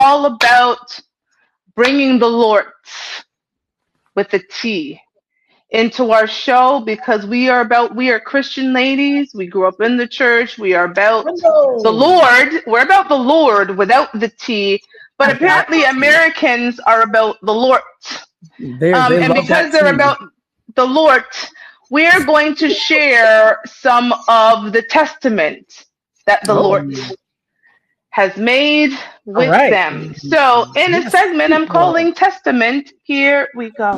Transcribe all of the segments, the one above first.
all about bringing the Lord with a T into our show because we are Christian ladies. We grew up in the church. We are about the Lord. We're about the Lord without the T. But apparently Americans are about the Lord. And because they're about the Lord, we're going to share some of the testament that the Lord has made with them. So in a segment I'm calling Testament, here we go.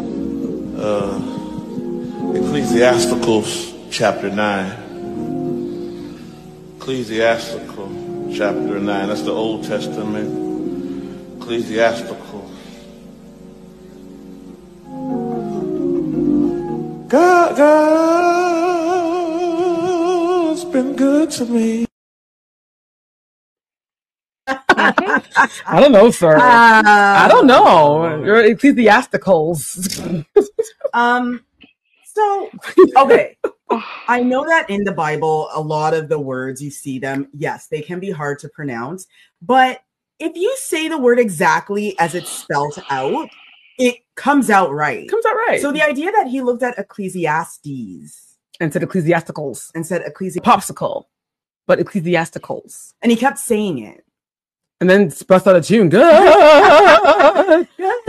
Ecclesiasticals chapter 9. Ecclesiastical chapter 9. That's the Old Testament. Ecclesiastical. God's been good to me. I don't know, sir. I don't know. You're Ecclesiasticals. So, okay. I know that in the Bible, a lot of the words you see them, yes, they can be hard to pronounce. But if you say the word exactly as it's spelled out, it comes out right. So the idea that he looked at Ecclesiastes and said Ecclesiasticals and said popsicle, but Ecclesiasticals, and he kept saying it. And then bust out a tune. Good. And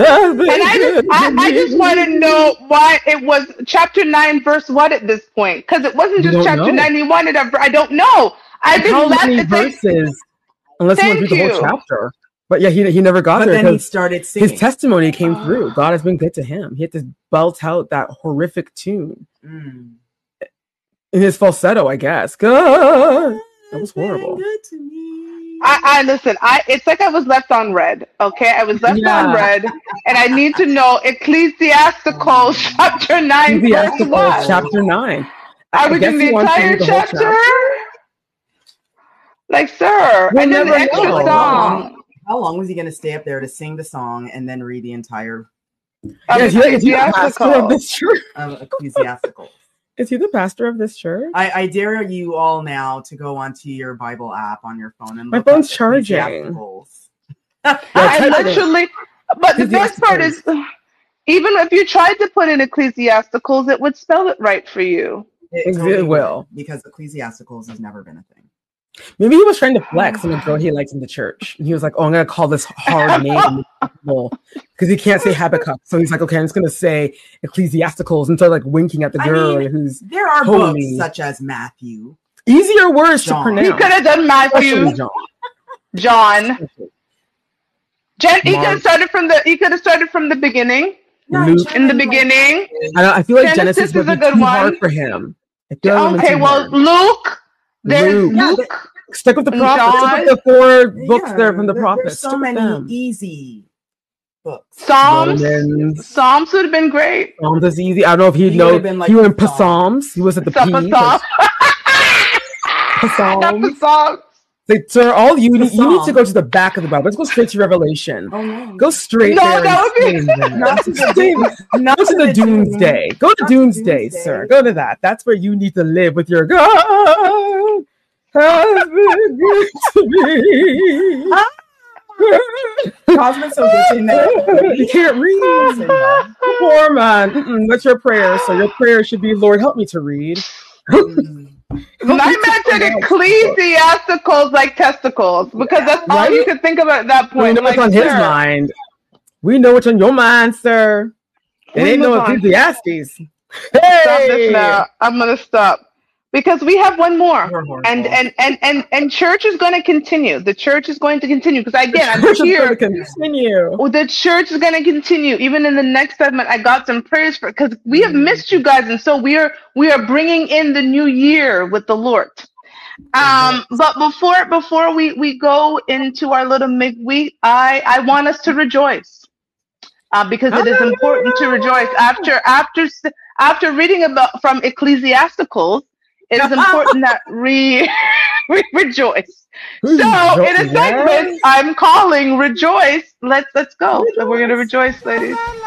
I just want to know why it was chapter 9, verse what at this point? Because it wasn't just chapter 9. He wanted a. I don't know. I've been how many verses? Unless he went through the whole chapter. But yeah, he never got there. But then he started singing. His testimony came through. God has been good to him. He had to belt out that horrific tune in his falsetto, I guess. Good. That was horrible. Good to me. I listen. It's like I was left on red. Okay, I was left on red, and I need to know Ecclesiastical chapter 9. Ecclesiastical chapter 9. I was in the entire chapter. Like, sir, and then the extra song. How long was he going to stay up there to sing the song and then read the entire? Is he the pastor of this church? Ecclesiastical. Is he the pastor of this church? I dare you all now to go onto your Bible app on your phone and my phone's charging. I literally, but the best part is, even if you tried to put in Ecclesiasticals, it would spell it right for you. It will, because Ecclesiasticals has never been a thing. Maybe he was trying to flex on a girl he likes in the church. And he was like, oh, I'm going to call this hard name because he can't say Habakkuk. So he's like, okay, I'm just going to say Ecclesiasticals and start like winking at the girl who's there are holy. Books such as Matthew. Easier words to pronounce. He could have done Matthew. John. He could have started from the beginning. Luke. In the beginning. I feel like Genesis would be too hard for him. Okay, well, Luke. There's Luke. Stick with the prophets. Stick with the 4 books there from the prophets. There's so many easy books. Psalms would have been great. Psalms is easy. I don't know if he'd know. Like he went in Psalms. He was at the P. Psalms. Like, sir, all you need to go to the back of the Bible. Let's go straight to Revelation. Oh, no. Go straight there. That would be not to the Doomsday. Go to Doomsday, sir. Go to that. That's where you need to live with your God. Has been good to me. God's been so good to me. You can't read. Poor man. What's your prayer? So your prayer should be, Lord, help me to read. I meant Ecclesiasticals like testicles because that's all you could think about at that point. We know what's on his mind. We know what's on your mind, sir. It ain't no Ecclesiastes. Hey! Stop this now. I'm gonna stop because we have one more, and church is going to continue. The church is going to continue because again, I'm here. The church is going to continue even in the next segment. I got some prayers for because we have missed you guys, and so we are bringing in the new year with the Lord. But before we go into our little midweek, I want us to rejoice because it is important to rejoice after reading from Ecclesiasticals. It is important that we rejoice. So in a segment, I'm calling rejoice. Let's go. So we're gonna rejoice, ladies.